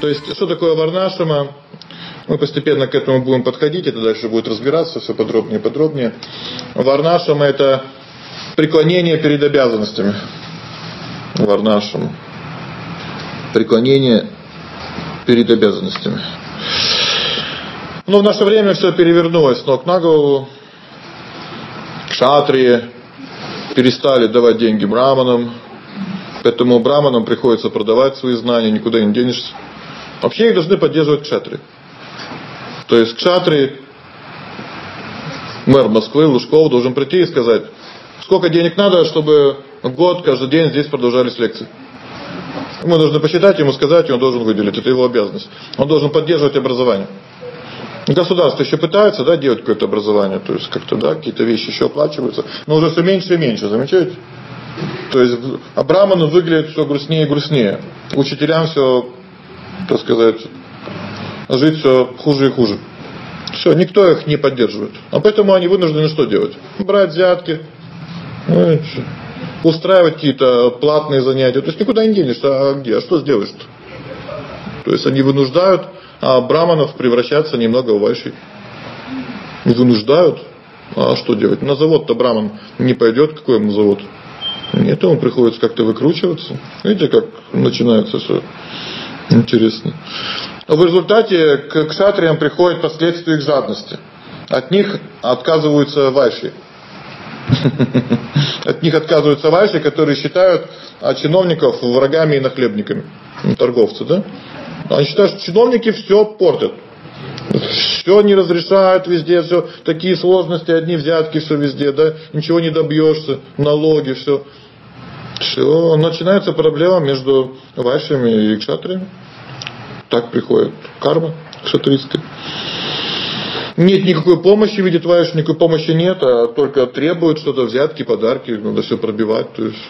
То есть, что такое варнашрама? Мы постепенно к этому будем подходить, это дальше будет разбираться все подробнее и подробнее. Варнашрама — это преклонение перед обязанностями. Варнашрама. Преклонение перед обязанностями. Но в наше время все перевернулось с ног на голову. Кшатрии перестали давать деньги браманам, поэтому браманам приходится продавать свои знания, никуда не денешься. Вообще их должны поддерживать кшатрии. То есть кшатрии, мэр Москвы Лужков должен прийти и сказать, сколько денег надо, чтобы год, каждый день здесь продолжались лекции. Мы должны посчитать, ему сказать, и он должен выделить. Это его обязанность. Он должен поддерживать образование. Государство еще пытается, делать какое-то образование, то есть как-то, какие-то вещи еще оплачиваются, но уже все меньше и меньше, замечаете? То есть браману выглядит все грустнее и грустнее. Учителям все, так сказать, жить все хуже и хуже. Все, никто их не поддерживает. А поэтому они вынуждены что делать? Брать взятки, устраивать какие-то платные занятия. То есть никуда не денешься, а где? А что сделаешь-то? То есть они вынуждают браманов превращаться немного в вайшей. Вынуждают. А что делать? На завод-то браман не пойдет. Какой ему завод? Нет, ему приходится как-то выкручиваться. Видите, как начинается все интересно. В результате к кшатриям приходят последствия их жадности. От них отказываются вайши. От них отказываются вайши, которые считают чиновников врагами и нахлебниками. Торговцы, да? Они считают, что чиновники все портят. Все не разрешают везде, все такие сложности, одни взятки, все везде, ничего не добьешься, налоги, все. Все, начинается проблема между вайшами и кшатриями. Так приходит карма кшатрийская. Нет никакой помощи, видит вайш, никакой помощи нет, а только требуют что-то, взятки, подарки, надо все пробивать. То есть,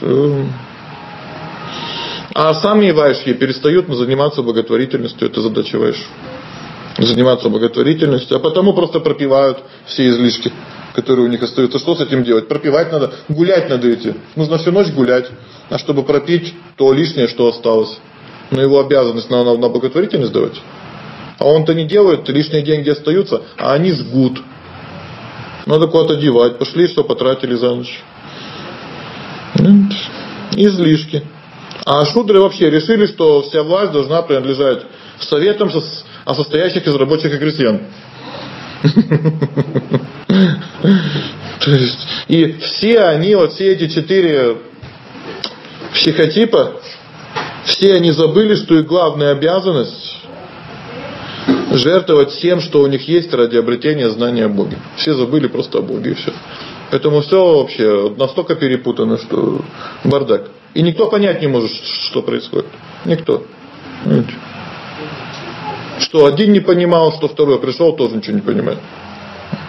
а сами вайши перестают заниматься благотворительностью, это задача вайш. Заниматься благотворительностью, а потому просто пропивают все излишки, которые у них остаются. Что с этим делать? Пропивать надо, гулять надо идти. Нужно всю ночь гулять, а чтобы пропить то лишнее, что осталось. Но его обязанность на благотворительность давать. А он-то не делает, лишние деньги остаются, а они жгут. Надо куда-то девать. Пошли, что потратили за ночь. Излишки. А шудры вообще решили, что вся власть должна принадлежать советам, состоящих из рабочих и крестьян. То есть, и все они, все эти 4 психотипа, все они забыли, что их главная обязанность жертвовать всем, что у них есть, ради обретения знания о Боге. Все забыли просто о Боге и все. Поэтому все вообще настолько перепутано, что бардак. И никто понять не может, что происходит. Никто. Что один не понимал, что второй пришел, тоже ничего не понимает.